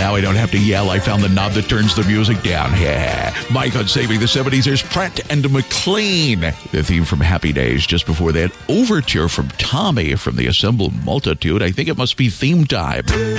now I don't have to yell. I found the knob that turns the music down. Yeah. Mike on Saving the 70s. There's Pratt and McLean. The theme from Happy Days. Just before that, Overture from Tommy from the Assembled Multitude. I think it must be theme time.